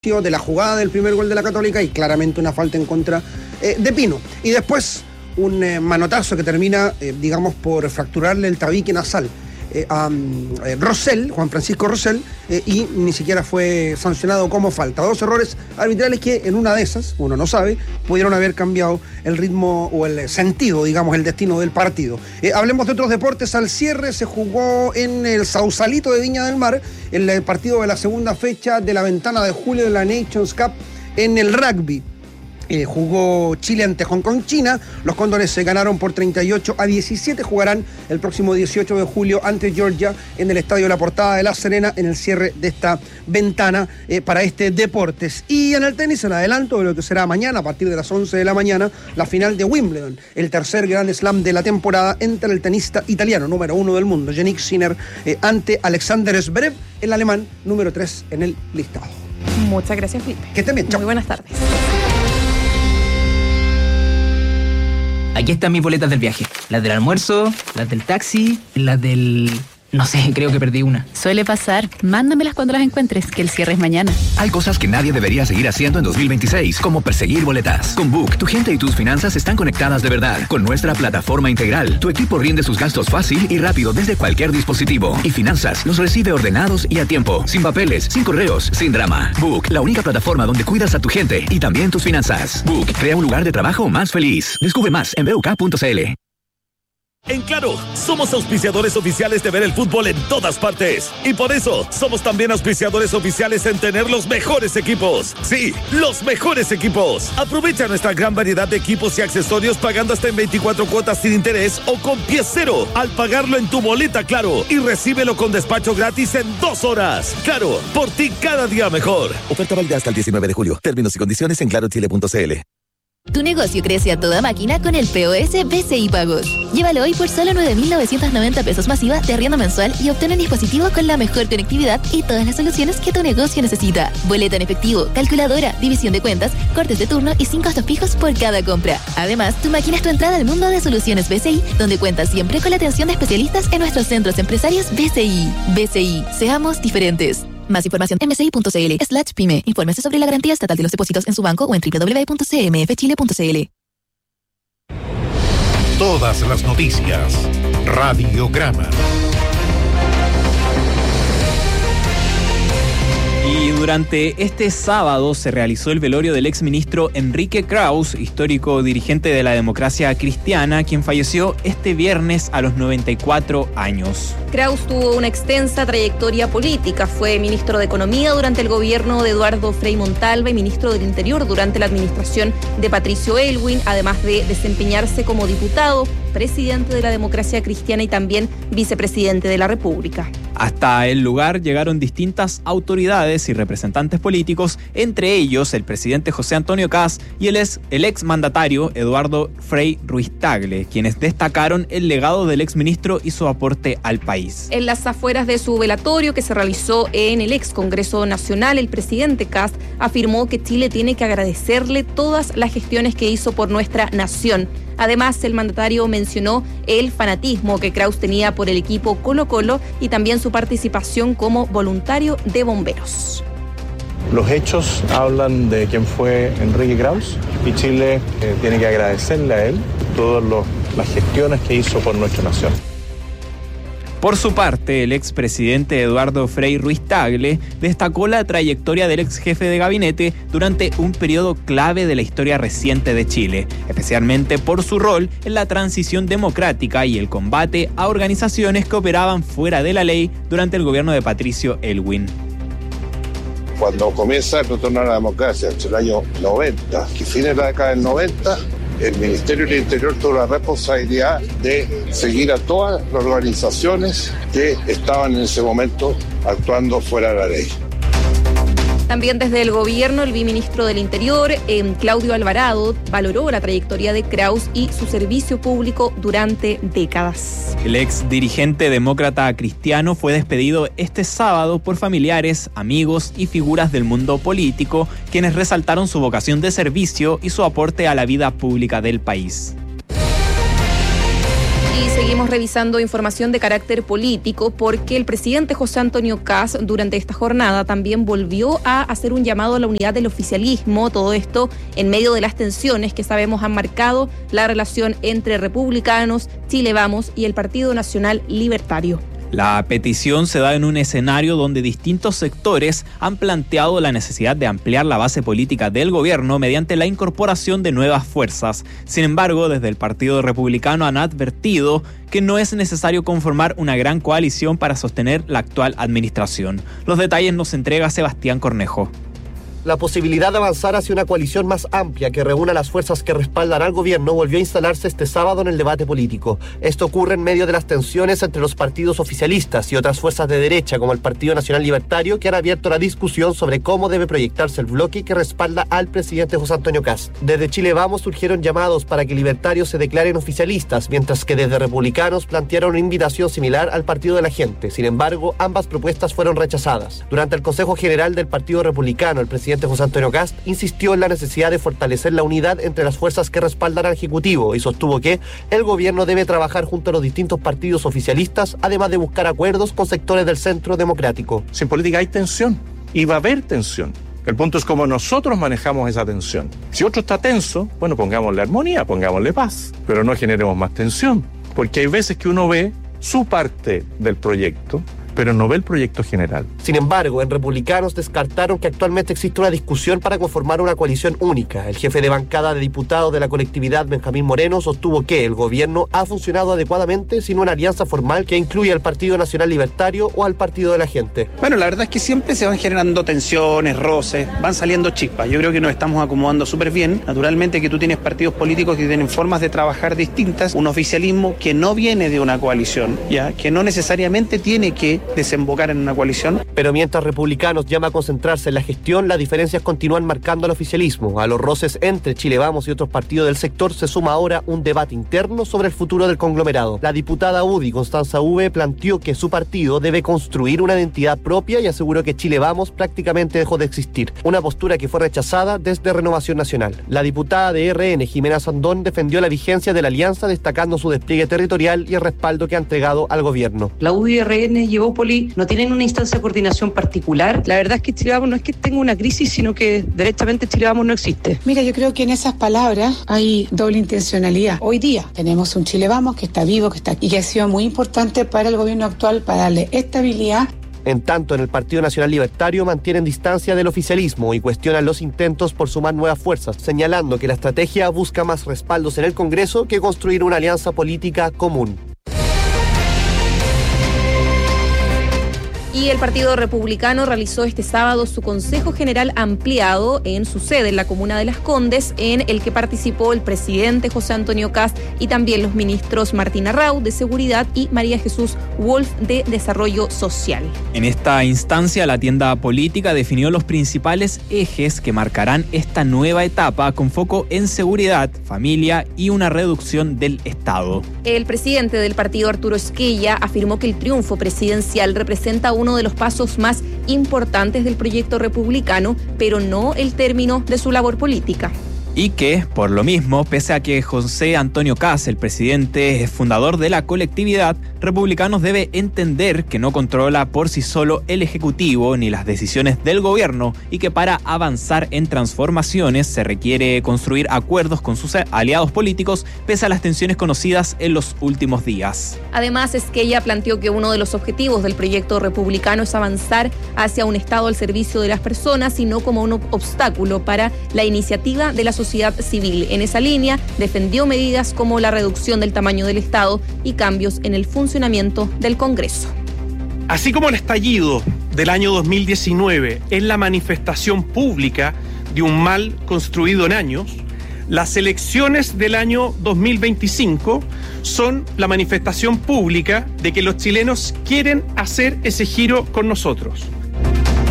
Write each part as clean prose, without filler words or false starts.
de la jugada del primer gol de la Católica y claramente una falta en contra de Pino. Y después un manotazo que termina, digamos, por fracturarle el tabique nasal a Rosell, Juan Francisco Rosell, y ni siquiera fue sancionado como falta. Dos errores arbitrales que en una de esas, uno no sabe, pudieron haber cambiado el ritmo o el sentido, digamos, el destino del partido. Hablemos de otros deportes. Al cierre se jugó en el Sausalito de Viña del Mar el partido de la segunda fecha de la ventana de julio de la Nations Cup en el rugby. Jugó Chile ante Hong Kong, China. Los Cóndores se ganaron por 38-17. Jugarán el próximo 18 de julio ante Georgia en el Estadio La Portada de La Serena en el cierre de esta ventana para este deportes. Y en el tenis, el adelanto de lo que será mañana a partir de las 11 de la mañana, la final de Wimbledon, el tercer Grand Slam de la temporada entre el tenista italiano número 1 del mundo, Jannik Sinner, ante Alexander Zverev, el alemán número 3 en el listado. Muchas gracias, Felipe. Que estén bien. Chao. Muy buenas tardes. Aquí están mis boletas del viaje. Las del almuerzo, las del taxi, las del... No sé, creo que perdí una. Suele pasar. Mándamelas cuando las encuentres, que el cierre es mañana. Hay cosas que nadie debería seguir haciendo en 2026, como perseguir boletas. Con Book, tu gente y tus finanzas están conectadas de verdad. Con nuestra plataforma integral, tu equipo rinde sus gastos fácil y rápido desde cualquier dispositivo. Y finanzas los recibe ordenados y a tiempo. Sin papeles, sin correos, sin drama. Book, la única plataforma donde cuidas a tu gente y también tus finanzas. Book, crea un lugar de trabajo más feliz. Descubre más en buk.cl. En Claro, somos auspiciadores oficiales de ver el fútbol en todas partes. Y por eso, somos también auspiciadores oficiales en tener los mejores equipos. Sí, los mejores equipos. Aprovecha nuestra gran variedad de equipos y accesorios pagando hasta en 24 cuotas sin interés o con pie cero al pagarlo en tu boleta Claro. Y recíbelo con despacho gratis en 2 horas. Claro, por ti cada día mejor. Oferta válida hasta el 19 de julio. Términos y condiciones en clarochile.cl. Tu negocio crece a toda máquina con el POS BCI Pagos. Llévalo hoy por solo 9.990 pesos masiva de arriendo mensual y obtén un dispositivo con la mejor conectividad y todas las soluciones que tu negocio necesita. Boleta en efectivo, calculadora, división de cuentas, cortes de turno y 5 costos fijos por cada compra. Además, tu máquina es tu entrada al mundo de soluciones BCI, donde cuentas siempre con la atención de especialistas en nuestros centros empresarios BCI. BCI, seamos diferentes. Más información en bci.cl/pyme. Infórmese sobre la garantía estatal de los depósitos en su banco o en www.cmfchile.cl. Todas las noticias. Radiograma. Y durante este sábado se realizó el velorio del exministro Enrique Kraus, histórico dirigente de la democracia cristiana, quien falleció este viernes a los 94 años. Kraus tuvo una extensa trayectoria política. Fue ministro de Economía durante el gobierno de Eduardo Frei Montalva y ministro del Interior durante la administración de Patricio Aylwin, además de desempeñarse como diputado, presidente de la democracia cristiana y también vicepresidente de la República. Hasta el lugar llegaron distintas autoridades y representantes políticos, entre ellos el presidente José Antonio Kast y el ex mandatario Eduardo Frei Ruiz-Tagle, quienes destacaron el legado del exministro y su aporte al país. En las afueras de su velatorio que se realizó en el ex Congreso Nacional, el presidente Kast afirmó que Chile tiene que agradecerle todas las gestiones que hizo por nuestra nación. Además, el mandatario mencionó el fanatismo que Kraus tenía por el equipo Colo-Colo y también su participación como voluntario de bomberos. Los hechos hablan de quién fue Enrique Kraus y Chile tiene que agradecerle a él todas las gestiones que hizo por nuestra nación. Por su parte, el expresidente Eduardo Frei Ruiz-Tagle destacó la trayectoria del ex jefe de gabinete durante un periodo clave de la historia reciente de Chile, especialmente por su rol en la transición democrática y el combate a organizaciones que operaban fuera de la ley durante el gobierno de Patricio Aylwin. Cuando comienza el retorno a la democracia, entre el año 90 y fines de la década del 90, el Ministerio del Interior tuvo la responsabilidad de seguir a todas las organizaciones que estaban en ese momento actuando fuera de la ley. También desde el gobierno, el viceministro del Interior, Claudio Alvarado, valoró la trayectoria de Kraus y su servicio público durante décadas. El ex dirigente demócrata cristiano fue despedido este sábado por familiares, amigos y figuras del mundo político, quienes resaltaron su vocación de servicio y su aporte a la vida pública del país. Y seguimos Seguimos revisando información de carácter político porque el presidente José Antonio Kast durante esta jornada también volvió a hacer un llamado a la unidad del oficialismo, todo esto en medio de las tensiones que sabemos han marcado la relación entre republicanos, Chile Vamos y el Partido Nacional Libertario. La petición se da en un escenario donde distintos sectores han planteado la necesidad de ampliar la base política del gobierno mediante la incorporación de nuevas fuerzas. Sin embargo, desde el Partido Republicano han advertido que no es necesario conformar una gran coalición para sostener la actual administración. Los detalles nos entrega Sebastián Cornejo. La posibilidad de avanzar hacia una coalición más amplia que reúna las fuerzas que respaldan al gobierno volvió a instalarse este sábado en el debate político. Esto ocurre en medio de las tensiones entre los partidos oficialistas y otras fuerzas de derecha como el Partido Nacional Libertario, que han abierto la discusión sobre cómo debe proyectarse el bloque que respalda al presidente José Antonio Kast. Desde Chile Vamos surgieron llamados para que libertarios se declaren oficialistas, mientras que desde republicanos plantearon una invitación similar al Partido de la Gente. Sin embargo, ambas propuestas fueron rechazadas. Durante el Consejo General del Partido Republicano, el presidente José Antonio Kast insistió en la necesidad de fortalecer la unidad entre las fuerzas que respaldan al Ejecutivo y sostuvo que el gobierno debe trabajar junto a los distintos partidos oficialistas, además de buscar acuerdos con sectores del centro democrático. Si en política hay tensión, y va a haber tensión. El punto es cómo nosotros manejamos esa tensión. Si otro está tenso, bueno, pongámosle armonía, pongámosle paz, pero no generemos más tensión, porque hay veces que uno ve su parte del proyecto, pero no ve el proyecto general. Sin embargo, en Republicanos descartaron que actualmente existe una discusión para conformar una coalición única. El jefe de bancada de diputados de la colectividad, Benjamín Moreno, sostuvo que el gobierno ha funcionado adecuadamente sin una alianza formal que incluya al Partido Nacional Libertario o al Partido de la Gente. Bueno, la verdad es que siempre se van generando tensiones, roces, van saliendo chispas. Yo creo que nos estamos acomodando súper bien. Naturalmente que tú tienes partidos políticos que tienen formas de trabajar distintas, un oficialismo que no viene de una coalición, ya que no necesariamente tiene que desembocar en una coalición. Pero mientras Republicanos llama a concentrarse en la gestión, las diferencias continúan marcando al oficialismo. A los roces entre Chile Vamos y otros partidos del sector se suma ahora un debate interno sobre el futuro del conglomerado. La diputada UDI, Constanza V, planteó que su partido debe construir una identidad propia y aseguró que Chile Vamos prácticamente dejó de existir, una postura que fue rechazada desde Renovación Nacional. La diputada de RN, Jimena Sandón, defendió la vigencia de la alianza, destacando su despliegue territorial y el respaldo que ha entregado al gobierno. La UDI y RN llevó no tienen una instancia de coordinación particular. La verdad es que Chile Vamos no es que tenga una crisis, sino que derechamente Chile Vamos no existe. Mira, yo creo que en esas palabras hay doble intencionalidad. Hoy día tenemos un Chile Vamos que está vivo, que está aquí, y que ha sido muy importante para el gobierno actual para darle estabilidad. En tanto, en el Partido Nacional Libertario mantienen distancia del oficialismo y cuestionan los intentos por sumar nuevas fuerzas, señalando que la estrategia busca más respaldos en el Congreso que construir una alianza política común. Y el Partido Republicano realizó este sábado su Consejo General ampliado en su sede en la comuna de Las Condes, en el que participó el presidente José Antonio Kast y también los ministros Martín Arrau, de Seguridad, y María Jesús Wolf, de Desarrollo Social. En esta instancia, la tienda política definió los principales ejes que marcarán esta nueva etapa con foco en seguridad, familia y una reducción del Estado. El presidente del partido, Arturo Esquella, afirmó que el triunfo presidencial representa uno de los pasos más importantes del proyecto republicano, pero no el término de su labor política. Y que, por lo mismo, pese a que José Antonio Kast, el presidente, es fundador de la colectividad, Republicanos debe entender que no controla por sí solo el Ejecutivo ni las decisiones del gobierno y que para avanzar en transformaciones se requiere construir acuerdos con sus aliados políticos pese a las tensiones conocidas en los últimos días. Además, Esquella planteó que uno de los objetivos del proyecto republicano es avanzar hacia un Estado al servicio de las personas y no como un obstáculo para la iniciativa de la sociedad civil. En esa línea, defendió medidas como la reducción del tamaño del Estado y cambios en el funcionamiento del Congreso. Así como el estallido del año 2019 es la manifestación pública de un mal construido en años, las elecciones del año 2025 son la manifestación pública de que los chilenos quieren hacer ese giro con nosotros.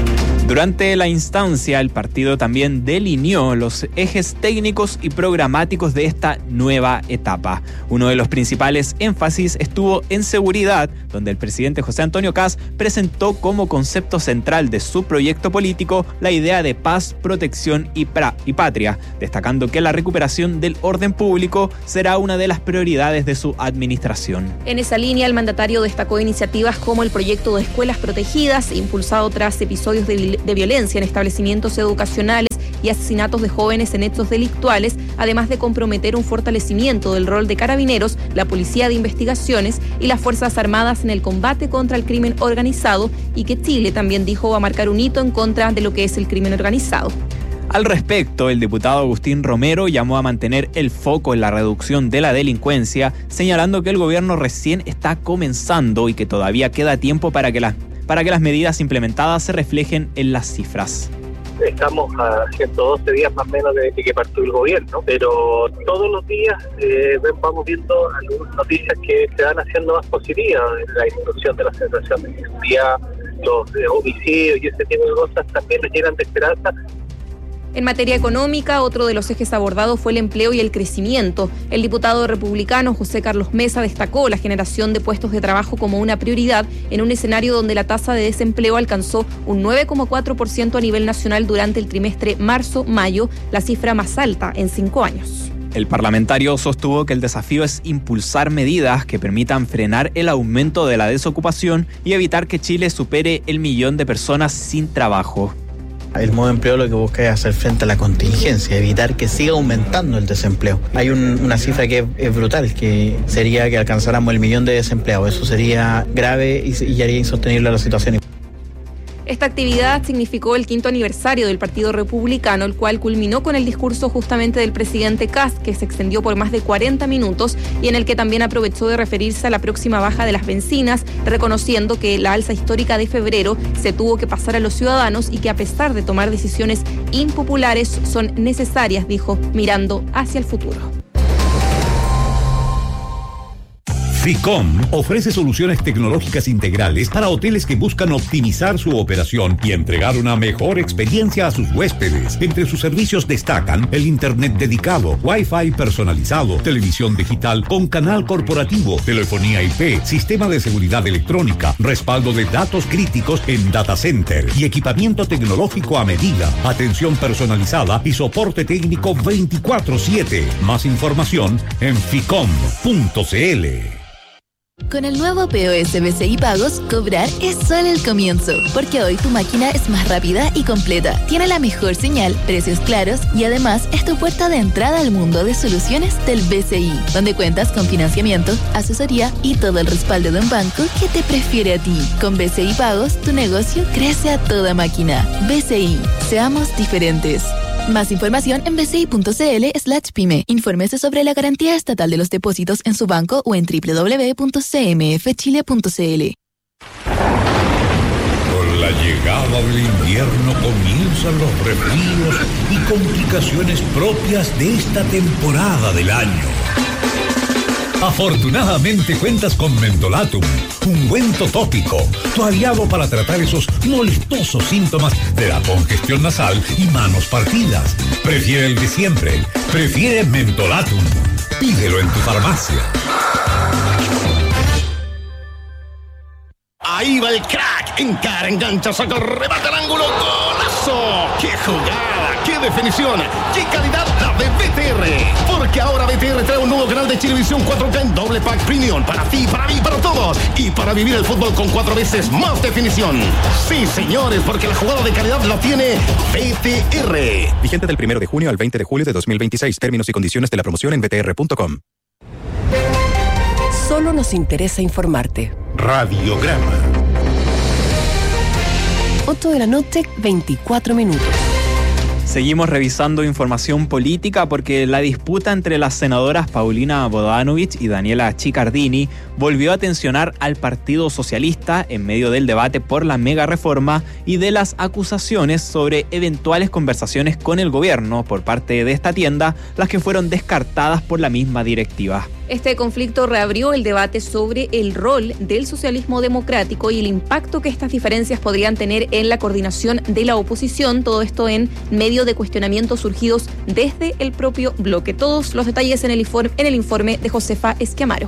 Durante la instancia, el partido también delineó los ejes técnicos y programáticos de esta nueva etapa. Uno de los principales énfasis estuvo en seguridad, donde el presidente José Antonio Kast presentó como concepto central de su proyecto político la idea de paz, protección y patria, destacando que la recuperación del orden público será una de las prioridades de su administración. En esa línea, el mandatario destacó iniciativas como el proyecto de escuelas protegidas, impulsado tras episodios de violencia en establecimientos educacionales y asesinatos de jóvenes en hechos delictuales, además de comprometer un fortalecimiento del rol de carabineros, la policía de investigaciones y las Fuerzas Armadas en el combate contra el crimen organizado, y que Chile también dijo va a marcar un hito en contra de lo que es el crimen organizado. Al respecto, el diputado Agustín Romero llamó a mantener el foco en la reducción de la delincuencia, señalando que el gobierno recién está comenzando y que todavía queda tiempo para que las medidas implementadas se reflejen en las cifras. Estamos a 112 días más o menos desde que partió el gobierno, pero todos los días vamos viendo algunas noticias que se van haciendo más positivas. La disminución de la sensación de inseguridad, los homicidios y ese tipo de cosas también nos llenan de esperanza. En materia económica, otro de los ejes abordados fue el empleo y el crecimiento. El diputado republicano José Carlos Mesa destacó la generación de puestos de trabajo como una prioridad en un escenario donde la tasa de desempleo alcanzó un 9,4% a nivel nacional durante el trimestre marzo-mayo, la cifra más alta en 5 años. El parlamentario sostuvo que el desafío es impulsar medidas que permitan frenar el aumento de la desocupación y evitar que Chile supere el 1.000.000 de personas sin trabajo. El modo de empleo lo que busca es hacer frente a la contingencia, evitar que siga aumentando el desempleo. Hay una cifra que es brutal, que sería que alcanzáramos el 1.000.000 de desempleados. Eso sería grave y haría insostenible la situación. Esta actividad significó el 5º aniversario del Partido Republicano, el cual culminó con el discurso justamente del presidente Kast, que se extendió por más de 40 minutos y en el que también aprovechó de referirse a la próxima baja de las bencinas, reconociendo que la alza histórica de febrero se tuvo que pasar a los ciudadanos y que a pesar de tomar decisiones impopulares son necesarias, dijo, mirando hacia el futuro. FICOM ofrece soluciones tecnológicas integrales para hoteles que buscan optimizar su operación y entregar una mejor experiencia a sus huéspedes. Entre sus servicios destacan el internet dedicado, Wi-Fi personalizado, televisión digital con canal corporativo, telefonía IP, sistema de seguridad electrónica, respaldo de datos críticos en data center y equipamiento tecnológico a medida, atención personalizada y soporte técnico 24/7. Más información en ficom.cl. Con el nuevo POS BCI Pagos, cobrar es solo el comienzo, porque hoy tu máquina es más rápida y completa, tiene la mejor señal, precios claros y además es tu puerta de entrada al mundo de soluciones del BCI, donde cuentas con financiamiento, asesoría y todo el respaldo de un banco que te prefiere a ti. Con BCI Pagos, tu negocio crece a toda máquina. BCI, seamos diferentes. Más información en bci.cl/pyme. Infórmese sobre la garantía estatal de los depósitos en su banco o en www.cmfchile.cl. Con la llegada del invierno comienzan los resfríos y complicaciones propias de esta temporada del año. Afortunadamente cuentas con Mentolatum, ungüento tópico, tu aliado para tratar esos molestosos síntomas de la congestión nasal y manos partidas. Prefiere el de siempre, prefiere Mentolatum. Pídelo en tu farmacia. Ahí va el crack, encara, engancha, saca el remate al ángulo, ¡golazo! ¡Qué jugada! ¡Qué definición! ¡Qué calidad la de BTR! Porque ahora BTR trae un nuevo canal de Chilevisión 4K en doble pack premium para ti, para mí, para todos y para vivir el fútbol con 4 veces más definición. Sí, señores, porque la jugada de calidad la tiene BTR. Vigente del 1 de junio al 20 de julio de 2026. Términos y condiciones de la promoción en btr.com. Solo nos interesa informarte. Radiograma. 8 de la noche, 24 minutos. Seguimos revisando información política porque la disputa entre las senadoras Paulina Bodanovich y Daniela Chiccardini volvió a tensionar al Partido Socialista en medio del debate por la mega reforma y de las acusaciones sobre eventuales conversaciones con el gobierno por parte de esta tienda, las que fueron descartadas por la misma directiva. Este conflicto reabrió el debate sobre el rol del socialismo democrático y el impacto que estas diferencias podrían tener en la coordinación de la oposición, todo esto en medio de cuestionamientos surgidos desde el propio bloque. Todos los detalles en el informe de Josefa Esquiamaro.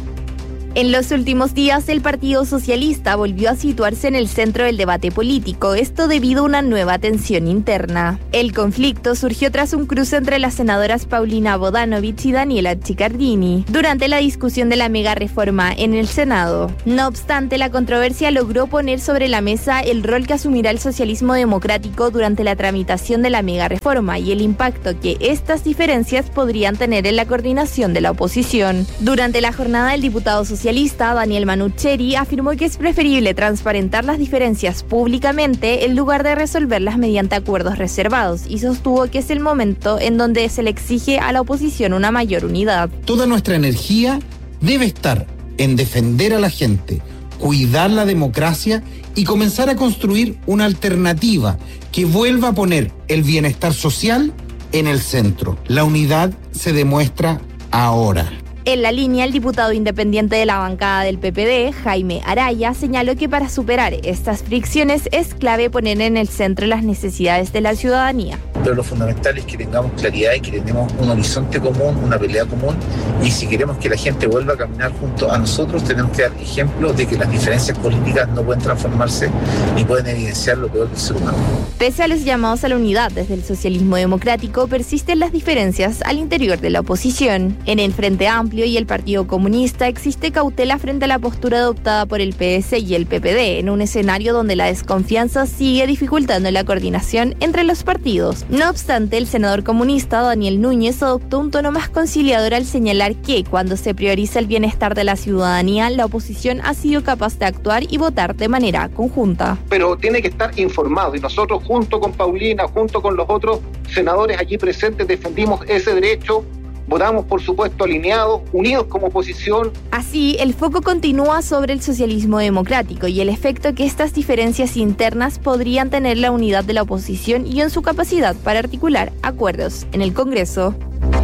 En los últimos días, el Partido Socialista volvió a situarse en el centro del debate político, esto debido a una nueva tensión interna. El conflicto surgió tras un cruce entre las senadoras Paulina Bodanovich y Daniela Chiccardini durante la discusión de la mega reforma en el Senado. No obstante, la controversia logró poner sobre la mesa el rol que asumirá el socialismo democrático durante la tramitación de la mega reforma y el impacto que estas diferencias podrían tener en la coordinación de la oposición. Durante la jornada, el diputado socialista Daniel Manucheri afirmó que es preferible transparentar las diferencias públicamente en lugar de resolverlas mediante acuerdos reservados y sostuvo que es el momento en donde se le exige a la oposición una mayor unidad. Toda nuestra energía debe estar en defender a la gente, cuidar la democracia y comenzar a construir una alternativa que vuelva a poner el bienestar social en el centro. La unidad se demuestra ahora. En la línea, el diputado independiente de la bancada del PPD, Jaime Araya, señaló que para superar estas fricciones es clave poner en el centro las necesidades de la ciudadanía. Pero lo fundamental es que tengamos claridad y que tengamos un horizonte común, una pelea común, y si queremos que la gente vuelva a caminar junto a nosotros, tenemos que dar ejemplo de que las diferencias políticas no pueden transformarse ni pueden evidenciar lo peor del ser humano. Pese a los llamados a la unidad desde el socialismo democrático, persisten las diferencias al interior de la oposición. En el Frente Amplio y el Partido Comunista existe cautela frente a la postura adoptada por el PS y el PPD, en un escenario donde la desconfianza sigue dificultando la coordinación entre los partidos. No obstante, el senador comunista Daniel Núñez adoptó un tono más conciliador al señalar que, cuando se prioriza el bienestar de la ciudadanía, la oposición ha sido capaz de actuar y votar de manera conjunta. Pero tiene que estar informado y nosotros, junto con Paulina, junto con los otros senadores allí presentes, defendimos ese derecho. Votamos, por supuesto, alineados, unidos como oposición. Así, el foco continúa sobre el socialismo democrático y el efecto que estas diferencias internas podrían tener en la unidad de la oposición y en su capacidad para articular acuerdos en el Congreso.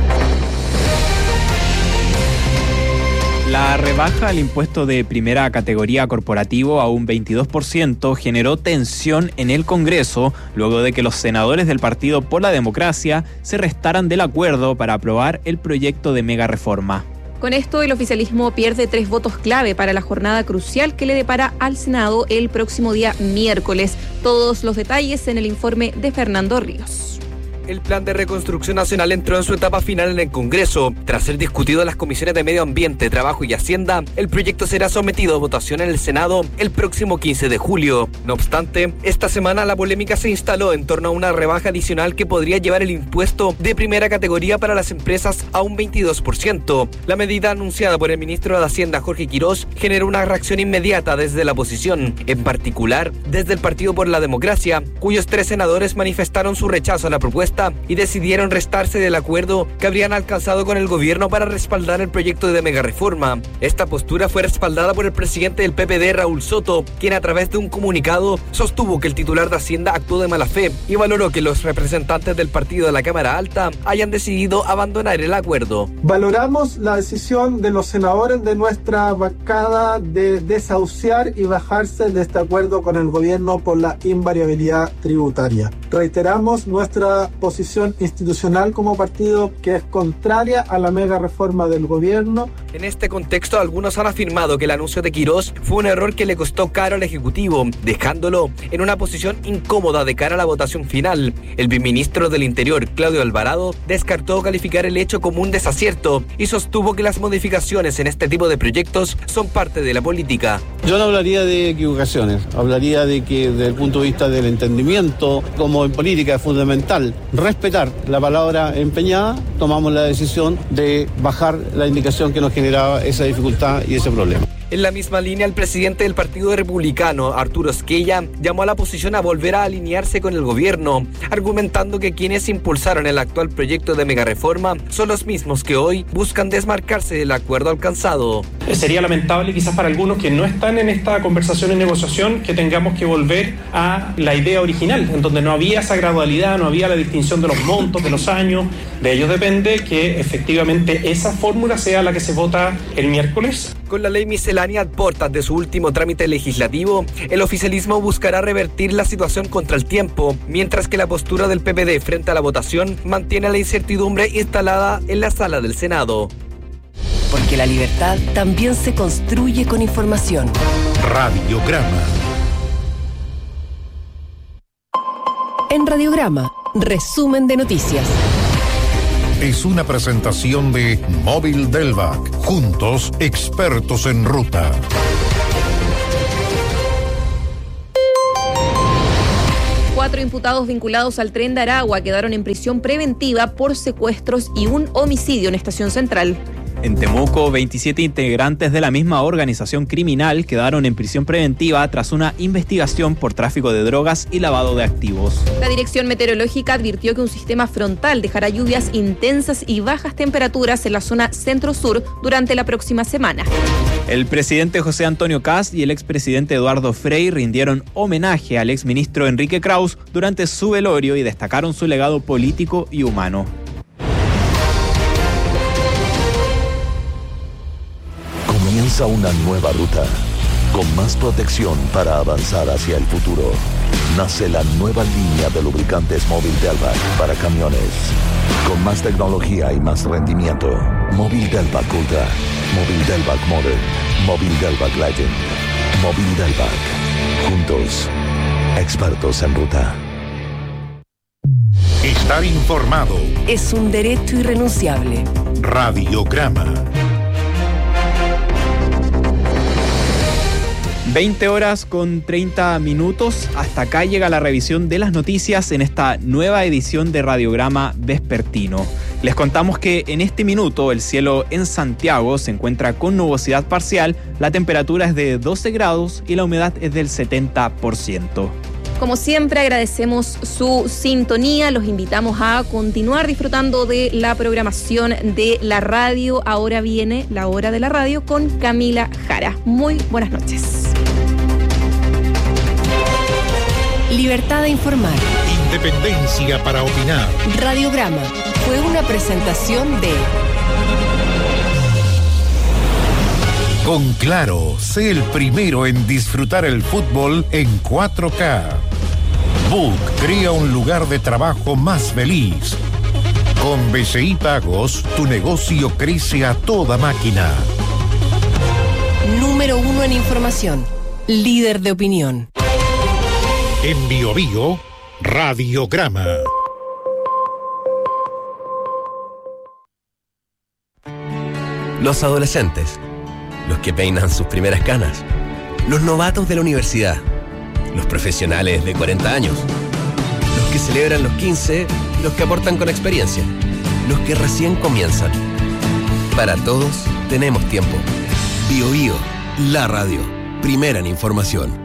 La rebaja al impuesto de primera categoría corporativo a un 22% generó tensión en el Congreso luego de que los senadores del Partido por la Democracia se restaran del acuerdo para aprobar el proyecto de mega reforma. Con esto, el oficialismo pierde 3 votos clave para la jornada crucial que le depara al Senado el próximo día miércoles. Todos los detalles en el informe de Fernando Ríos. El plan de reconstrucción nacional entró en su etapa final en el Congreso. Tras ser discutido en las comisiones de Medio Ambiente, Trabajo y Hacienda, el proyecto será sometido a votación en el Senado el próximo 15 de julio. No obstante, esta semana la polémica se instaló en torno a una rebaja adicional que podría llevar el impuesto de primera categoría para las empresas a un 22%. La medida anunciada por el ministro de Hacienda, Jorge Quirós, generó una reacción inmediata desde la oposición, en particular desde el Partido por la Democracia, cuyos 3 senadores manifestaron su rechazo a la propuesta y decidieron restarse del acuerdo que habrían alcanzado con el gobierno para respaldar el proyecto de mega reforma. Esta postura fue respaldada por el presidente del PPD, Raúl Soto, quien a través de un comunicado sostuvo que el titular de Hacienda actuó de mala fe y valoró que los representantes del partido de la Cámara Alta hayan decidido abandonar el acuerdo. Valoramos la decisión de los senadores de nuestra bancada de desahuciar y bajarse de este acuerdo con el gobierno por la invariabilidad tributaria. Reiteramos nuestra posición institucional como partido que es contraria a la mega reforma del gobierno. En este contexto, algunos han afirmado que el anuncio de Quirós fue un error que le costó caro al Ejecutivo, dejándolo en una posición incómoda de cara a la votación final. El viceministro del Interior, Claudio Alvarado, descartó calificar el hecho como un desacierto y sostuvo que las modificaciones en este tipo de proyectos son parte de la política. Yo no hablaría de equivocaciones, hablaría de que desde el punto de vista del entendimiento, como en política es fundamental respetar la palabra empeñada, tomamos la decisión de bajar la indicación que nos generaba esa dificultad y ese problema. En la misma línea, el presidente del Partido Republicano, Arturo Esquella, llamó a la oposición a volver a alinearse con el gobierno, argumentando que quienes impulsaron el actual proyecto de megareforma son los mismos que hoy buscan desmarcarse del acuerdo alcanzado. Sería lamentable quizás para algunos que no están en esta conversación y negociación que tengamos que volver a la idea original, en donde no había esa gradualidad, no había la distinción de los montos, de los años. De ellos depende que efectivamente esa fórmula sea la que se vota el miércoles. Con la ley miscelánea a puertas de su último trámite legislativo, el oficialismo buscará revertir la situación contra el tiempo, mientras que la postura del PPD frente a la votación mantiene la incertidumbre instalada en la sala del Senado. Porque la libertad también se construye con información. Radiograma. En Radiograma, resumen de noticias. Es una presentación de Móvil Delvac. Juntos, expertos en ruta. Cuatro imputados vinculados al Tren de Aragua quedaron en prisión preventiva por secuestros y un homicidio en Estación Central. En Temuco, 27 integrantes de la misma organización criminal quedaron en prisión preventiva tras una investigación por tráfico de drogas y lavado de activos. La Dirección Meteorológica advirtió que un sistema frontal dejará lluvias intensas y bajas temperaturas en la zona centro-sur durante la próxima semana. El presidente José Antonio Kast y el expresidente Eduardo Frei rindieron homenaje al exministro Enrique Kraus durante su velorio y destacaron su legado político y humano. Comienza una nueva ruta, con más protección para avanzar hacia el futuro. Nace la nueva línea de lubricantes Móvil Delvac para camiones. Con más tecnología y más rendimiento. Móvil Delvac Ultra, Móvil Delvac Modern, Móvil Delvac Legend, Móvil Delvac. Juntos, expertos en ruta. Estar informado. Es un derecho irrenunciable. Radiograma. 20 horas con 30 minutos. Hasta acá llega la revisión de las noticias en esta nueva edición de Radiograma Vespertino. Les contamos que en este minuto el cielo en Santiago se encuentra con nubosidad parcial, la temperatura es de 12 grados y la humedad es del 70%. Como siempre, agradecemos su sintonía. Los invitamos a continuar disfrutando de la programación de la radio. Ahora viene la hora de la radio con Camila Jara. Muy buenas noches. Libertad de informar. Independencia para opinar. Radiograma fue una presentación de... Con Claro, sé el primero en disfrutar el fútbol en 4K. Book crea un lugar de trabajo más feliz. Con BCI Pagos, tu negocio crece a toda máquina. Número 1 en información. Líder de opinión. En Bio Bio, Radiograma. Los adolescentes, los que peinan sus primeras canas, los novatos de la universidad, los profesionales de 40 años, los que celebran los 15, los que aportan con experiencia, los que recién comienzan. Para todos tenemos tiempo. Bio Bio, la radio, primera en información.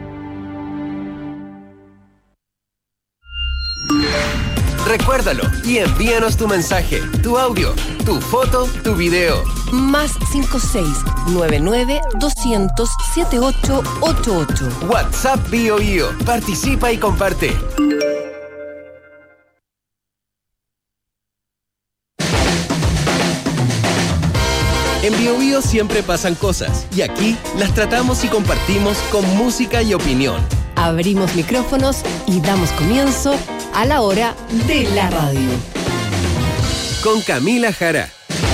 Recuérdalo y envíanos tu mensaje, tu audio, tu foto, tu video. Más 56-99-200-7888. WhatsApp Bio Bio. Participa y comparte. En Bio Bio siempre pasan cosas y aquí las tratamos y compartimos con música y opinión. Abrimos micrófonos y damos comienzo a la hora de la radio. Con Camila Jara.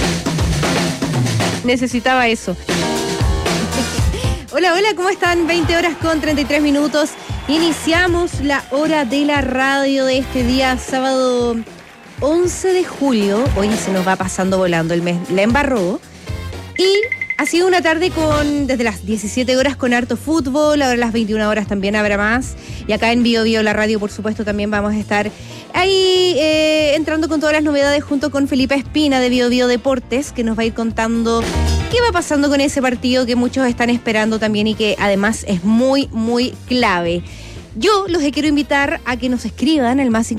Necesitaba eso. Hola, hola, ¿cómo están? 20 horas con 33 minutos. Iniciamos la hora de la radio de este día, sábado 11 de julio. Hoy se nos va pasando volando el mes. La embarró. Y ha sido una tarde desde las 17 horas con harto fútbol. Ahora a las 21 horas también habrá más. Y acá en Bio Bio, la radio, por supuesto, también vamos a estar ahí entrando con todas las novedades junto con Felipe Espina de Bio Bio Deportes, que nos va a ir contando qué va pasando con ese partido que muchos están esperando también y que además es muy, muy clave? Yo los quiero invitar a que nos escriban al más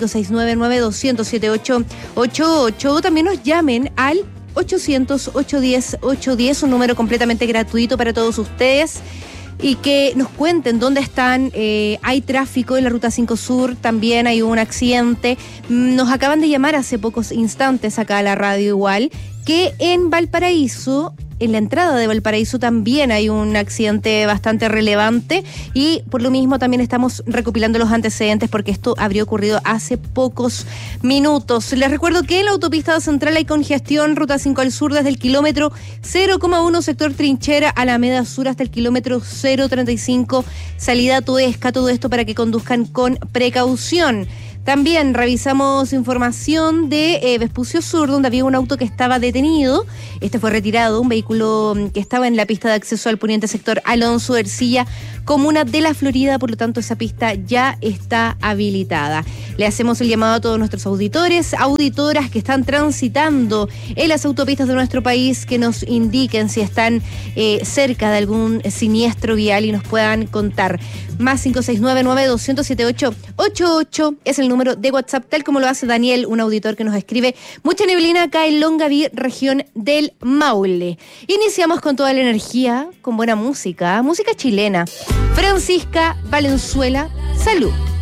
569-9200-7888 o también nos llamen al 800-810-810, un número completamente gratuito para todos ustedes, y que nos cuenten dónde están. Hay tráfico en la Ruta 5 Sur, también hay un accidente. Nos acaban de llamar hace pocos instantes acá a la radio igual, que en Valparaíso, en la entrada de Valparaíso también hay un accidente bastante relevante y por lo mismo también estamos recopilando los antecedentes porque esto habría ocurrido hace pocos minutos. Les recuerdo que en la autopista central hay congestión, Ruta 5 al sur desde el kilómetro 0,1 sector Trinchera, Alameda Sur hasta el kilómetro 0,35 salida Tuesca, todo esto para que conduzcan con precaución. También revisamos información de Vespucio Sur, donde había un auto que estaba detenido. Este fue retirado, un vehículo que estaba en la pista de acceso al poniente sector Alonso Ercilla, comuna de La Florida, por lo tanto esa pista ya está habilitada. Le hacemos el llamado a todos nuestros auditores, auditoras que están transitando en las autopistas de nuestro país, que nos indiquen si están cerca de algún siniestro vial y nos puedan contar. Más 569-9200-7888 es el número de WhatsApp, tal como lo hace Daniel, un auditor que nos escribe: mucha neblina acá en Longaví, región del Maule. Iniciamos con toda la energía, con buena música chilena. Francisca Valenzuela, salud.